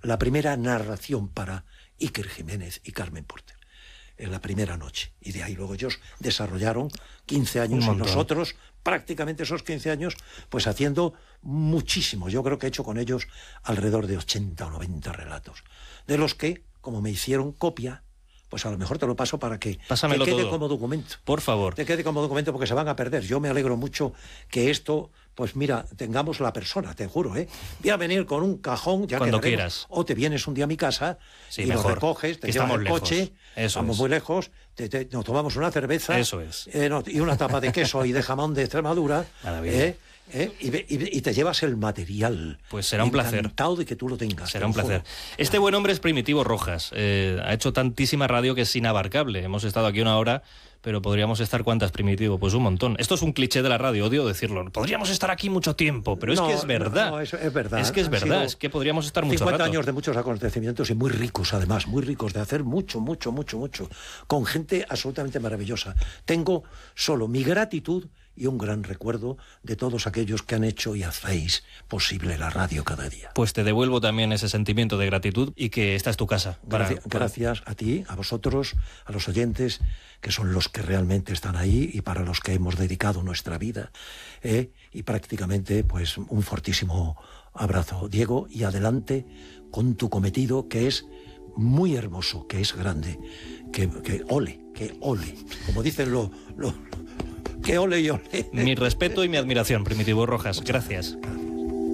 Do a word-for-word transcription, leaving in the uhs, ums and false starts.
la primera narración para Iker Jiménez y Carmen Porter, en la primera noche. Y de ahí luego ellos desarrollaron quince años y nosotros prácticamente esos quince años pues haciendo muchísimo. Yo creo que he hecho con ellos alrededor de ochenta o noventa relatos, de los que, como me hicieron copia, pues a lo mejor te lo paso para que Pásamelo te quede todo, como documento. por favor. Te quede como documento porque se van a perder. Yo me alegro mucho que esto, pues mira, tengamos la persona, te juro, ¿eh? Voy a venir con un cajón, ya cuando que quieras. O te vienes un día a mi casa sí, y mejor, lo recoges, te llevas el lejos. coche, Eso vamos es. muy lejos, te, te, nos tomamos una cerveza. Eso es. Eh, no, y una tapa de queso y de jamón de Extremadura. ¿eh? ¿Eh? Y, y, y te llevas el material. Pues será un placer. Encantado de que tú lo tengas. Será un placer. Este buen hombre es Primitivo Rojas. Eh, ha hecho tantísima radio que es inabarcable. Hemos estado aquí una hora, pero podríamos estar ¿cuántas, Primitivo? Pues un montón. Esto es un cliché de la radio, odio decirlo. Podríamos estar aquí mucho tiempo, pero es no, que es verdad. No, no, es, es verdad. Es que es verdad, es que podríamos estar mucho rato. cincuenta años de muchos acontecimientos y muy ricos, además, muy ricos, de hacer mucho, mucho, mucho, mucho, con gente absolutamente maravillosa. Tengo solo mi gratitud y un gran recuerdo de todos aquellos que han hecho y hacéis posible la radio cada día. Pues te devuelvo también ese sentimiento de gratitud y que esta es tu casa. Para, gracias, para... gracias a ti, a vosotros, a los oyentes, que son los que realmente están ahí y para los que hemos dedicado nuestra vida. ¿eh? Y prácticamente, pues, un fortísimo abrazo, Diego, y adelante con tu cometido, que es muy hermoso, que es grande, que, que ole, que ole, como dicen los... Lo, que ole y ole. Mi respeto y mi admiración, Primitivo Rojas. Gracias. Gracias.